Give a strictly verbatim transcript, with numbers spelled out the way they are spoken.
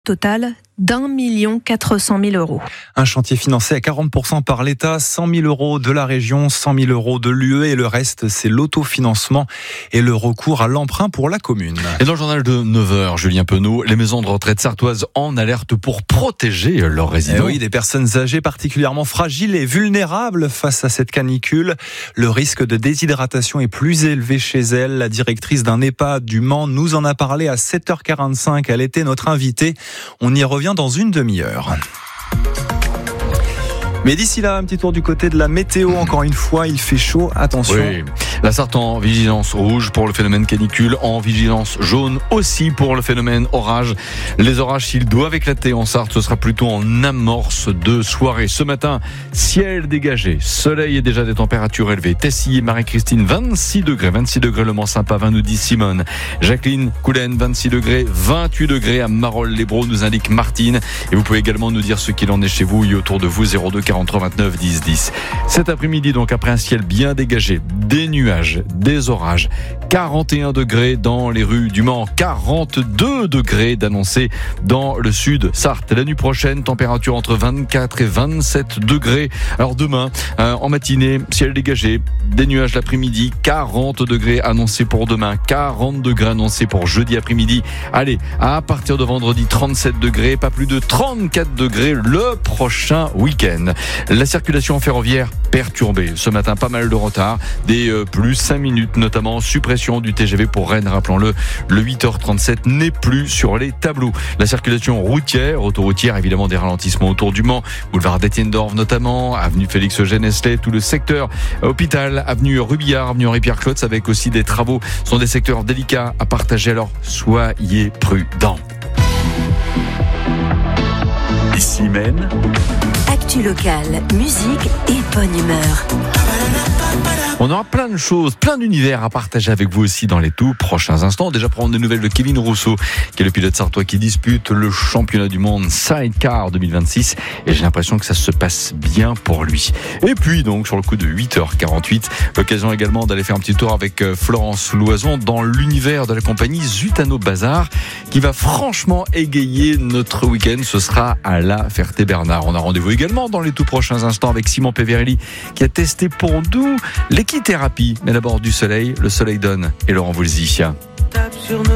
Total d'un million quatre cent mille euros. Un chantier financé à quarante pour cent par l'État, cent mille euros de la région, cent mille euros de l'U E et le reste, c'est l'autofinancement et le recours à l'emprunt pour la commune. Et dans le journal de neuf heures, Julien Penaud, les maisons de retraite sartoises en alerte pour protéger leurs résidents. Et oui, des personnes âgées particulièrement fragiles et vulnérables face à cette canicule. Le risque de déshydratation est plus élevé chez elles. La directrice d'un EHPAD du Mans nous en a parlé à sept heures quarante-cinq. Elle était notre invitée. On y revient dans une demi-heure. Mais d'ici là, un petit tour du côté de la météo. Encore une fois, il fait chaud. Attention. Oui. La Sarthe en vigilance rouge pour le phénomène canicule, en vigilance jaune aussi pour le phénomène orage. Les orages, s'ils doivent éclater en Sarthe, ce sera plutôt en amorce de soirée. Ce matin, ciel dégagé, soleil et déjà des températures élevées. Tessie et Marie-Christine, vingt-six degrés. vingt-six degrés Le Mans-Sympa, nous dit Simone. Jacqueline Coulen, vingt-six degrés. vingt-huit degrés à Marolles-les-Braus, nous indique Martine. Et vous pouvez également nous dire ce qu'il en est chez vous et autour de vous, zéro deux quarante-trois vingt-neuf dix dix. Cet après-midi, donc, après un ciel bien dégagé, des nuages, des orages, quarante et un degrés dans les rues du Mans, quarante-deux degrés d'annoncés dans le sud Sarthe. La nuit prochaine, température entre vingt-quatre et vingt-sept degrés. Alors demain, euh, en matinée, ciel dégagé, des nuages l'après-midi, quarante degrés annoncés pour demain, quarante degrés annoncés pour jeudi après-midi. Allez, à partir de vendredi, trente-sept degrés, pas plus de trente-quatre degrés le prochain week-end. La circulation ferroviaire perturbée. Ce matin, pas mal de retard, des euh, plus cinq minutes, notamment suppression du T G V pour Rennes, rappelons-le, le huit heures trente-sept n'est plus sur les tableaux. La circulation routière, autoroutière, évidemment des ralentissements autour du Mans, boulevard d'Étienne d'Orve notamment, avenue Félix Eugène Eslet, tout le secteur hôpital, avenue Rubillard, avenue Henri-Pierre Klotz, avec aussi des travaux, sont des secteurs délicats à partager, alors soyez prudents. Ici même, actu locale, musique et bonne humeur. On aura plein de choses, plein d'univers à partager avec vous aussi dans les tout prochains instants. Déjà prendre des nouvelles de Kevin Rousseau, qui est le pilote sartois qui dispute le championnat du monde Sidecar deux mille vingt-six. Et j'ai l'impression que ça se passe bien pour lui. Et puis donc, sur le coup de huit heures quarante-huit, l'occasion également d'aller faire un petit tour avec Florence Loison dans l'univers de la compagnie Zutano Bazar, qui va franchement égayer notre week-end. Ce sera à la Ferté-Bernard. On a rendez-vous également dans les tout prochains instants avec Simon Peverelli, qui a testé pour nous l'équithérapie. Mais d'abord du soleil, le soleil donne. Et Laurent Voulzy.